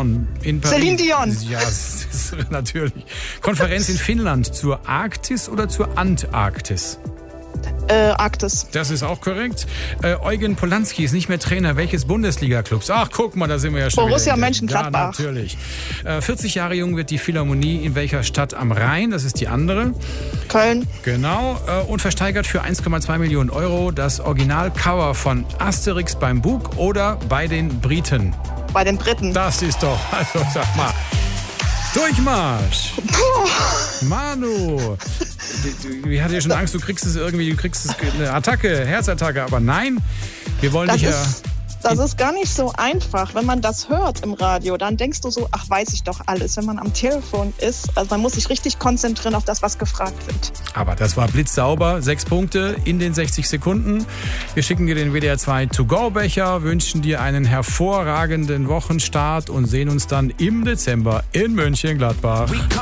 Dion in Paris. Celine Dion. Ja, das ist natürlich. Konferenz in Finnland zur Arktis oder zur Antarktis? Arktis. Das ist auch korrekt. Eugen Polanski ist nicht mehr Trainer welches Bundesliga-Clubs? Ach, guck mal, da sind wir ja schon Borussia wieder. Mönchengladbach. Ja, natürlich. 40 Jahre jung wird die Philharmonie in welcher Stadt am Rhein? Das ist die andere. Köln. Genau. Und versteigert für 1,2 Millionen Euro das Originalcover von Asterix beim Bug oder bei den Briten? Bei den Briten. Das ist doch, also sag mal. Durchmarsch! Manu! Ich hatte ja schon Angst, du kriegst eine Attacke, Herzattacke, aber nein, wir wollen dich ja... Das ist gar nicht so einfach. Wenn man das hört im Radio, dann denkst du so, ach, weiß ich doch alles. Wenn man am Telefon ist, also man muss sich richtig konzentrieren auf das, was gefragt wird. Aber das war blitzsauber. 6 Punkte in den 60 Sekunden. Wir schicken dir den WDR 2 To-Go-Becher, wünschen dir einen hervorragenden Wochenstart und sehen uns dann im Dezember in Mönchengladbach.